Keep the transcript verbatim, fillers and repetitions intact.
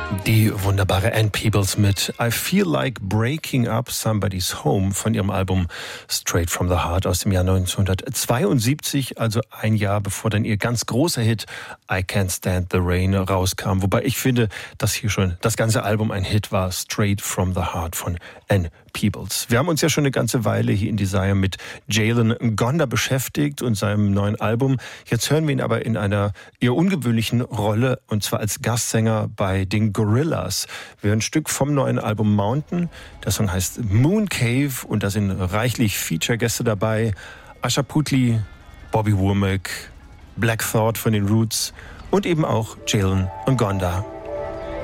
Die wunderbare Ann Peebles mit I Feel Like Breaking Up Somebody's Home von ihrem Album Straight from the Heart aus dem Jahr neunzehnhundertzweiundsiebzig, also ein Jahr bevor dann ihr ganz großer Hit I Can't Stand the Rain rauskam. Wobei ich finde, dass hier schon das ganze Album ein Hit war, Straight from the Heart von Ann Peebles. Wir haben uns ja schon eine ganze Weile hier in Desire mit Jalen Ngonda beschäftigt und seinem neuen Album. Jetzt hören wir ihn aber in einer eher ungewöhnlichen Rolle, und zwar als Gastsänger bei den Gorillaz. Wir hören ein Stück vom neuen Album Mountain. Der Song heißt Moon Cave und da sind reichlich Feature-Gäste dabei. Usher Putley, Bobby Womack, Black Thought von den Roots und eben auch Jalen Ngonda.